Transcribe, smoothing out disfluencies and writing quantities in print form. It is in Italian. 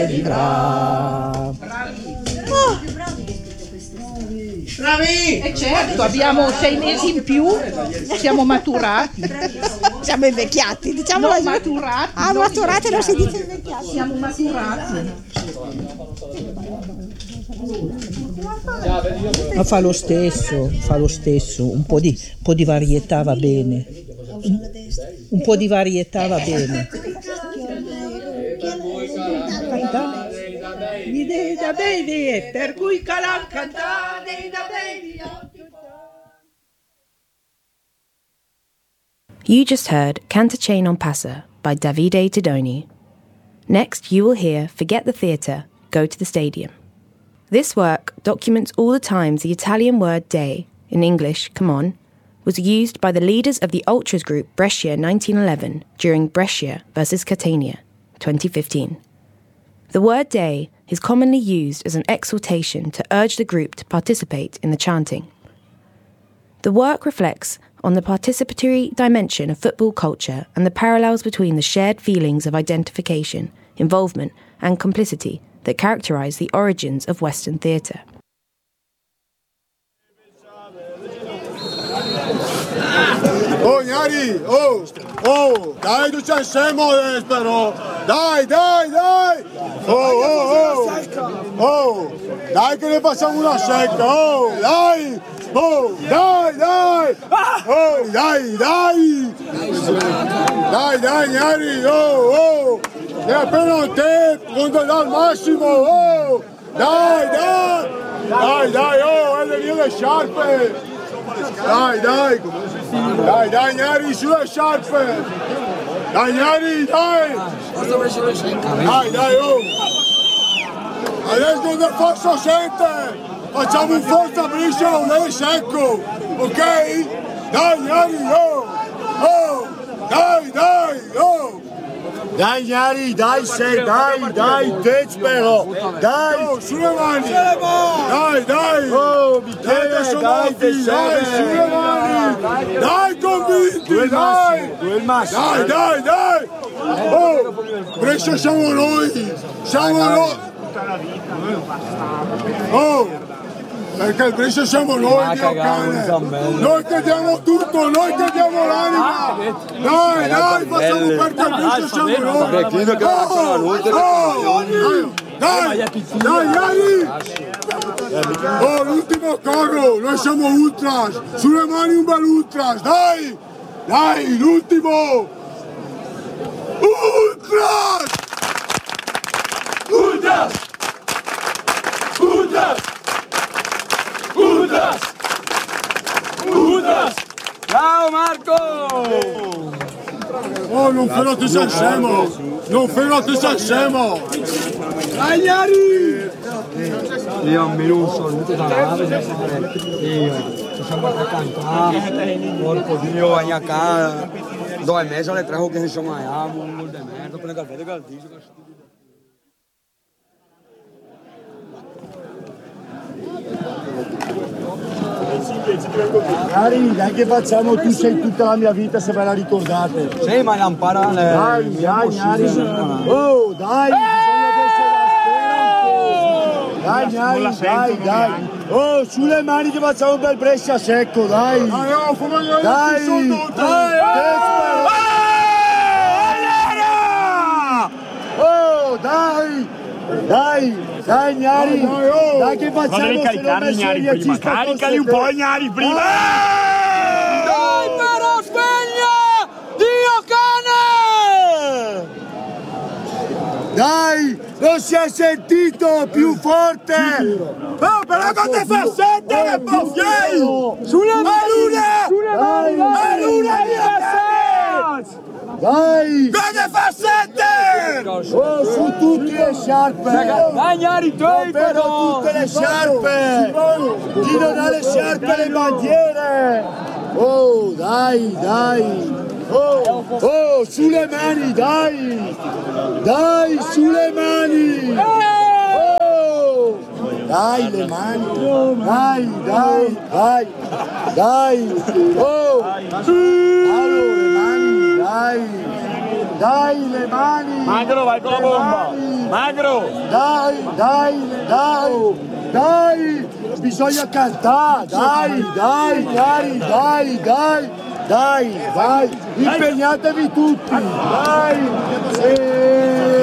Bravi! E certo, abbiamo 6 mesi in più, siamo maturati. Siamo invecchiati, diciamo. No, maturati. Ah, maturati non si dice invecchiati. Siamo maturati. Ma fa lo stesso, un po' di varietà va bene. Un po' di varietà va bene. Per cui calan cantare da baby. You just heard Cantachain on Passa by Davide Tedoni. Next, you will hear Forget the Theatre, Go to the Stadium. This work documents all the times the Italian word day, in English, come on, was used by the leaders of the Ultras group Brescia 1911 during Brescia versus Catania 2015. The word day is commonly used as an exhortation to urge the group to participate in the chanting. The work reflects on the participatory dimension of football culture and the parallels between the shared feelings of identification, involvement and complicity that characterise the origins of Western theatre. Oh, Gnari! Oh! Dai, tu c'hai scemo però! Dai! Oh! Dai che ne facciamo una secca! Oh! Dai! Oh! Dai! Oh! Dai, Gnari! Oh! E appena a te! Non ti dà il massimo! Oh! Dai! Oh! E le mie sciarpe! Dai, Gnari, sulle sciarpe! Dai, Gnari, dai! Dai, oh! Adesso non posso sente! Facciamo un forza Brescia, un lei secco! Ok? Dai, Gnari, oh! Oh! Dai, oh! Dai, Gnari, dai, dec però! Dai! Oh, sulle mani! Dai! Oh, Michele, dai, sulle mani! Dai, convinti, dai! Dai! Oh! Brescia siamo noi! Oh! Perché il Brescia siamo noi, Dio cane! Noi che diamo tutto, noi che diamo l'anima! Dai, facciamo perché il Brescia siamo noi! Dai! Oh, l'ultimo corro! Noi siamo ultras! Sulle mani un bel ultras! Dai, l'ultimo! Ultras! Ciao Marco! Oh, non fermati sei scemo! Dai, Gnari! Io un minuto, saluto da nave, ci siamo a cantare, porco Dio, a casa, 2 mesi le trajo che insomma un gol de merda, pone calvete caldissimo. Gnari, dai che facciamo, tu sei tutta la mia vita se ve la ricordate. Sì, ma lampara Dai, Gnari. Oh, dai, bisogna che se la spera. Dai. Oh, sulle mani che facciamo un bel Brescia secco, dai. Oh, dai, Gnari. Dai che facciamo se non mi seria ci sta. Caricali un po', Gnari, prima. Dai, però sveglia! Dio cane! Dai, non si è sentito più forte! Oh, però non ti fa sentire, boffiei! Sulle mani! Dai! Cosa fa sette? Oh, su tutte le sciarpe! Dai, Gnari, dai, però! Tutte le sciarpe! Chi non ha le sciarpe le bandiere! Oh, dai! Oh, sulle mani, dai! Dai, sulle mani! Oh! Dai, le mani! Dai! Oh! Allora, le mani, dai! dai, le mani! Magro, vai con la bomba! Magro! Dai! Bisogna cantare! Dai, vai! Impegnatevi tutti! Dai!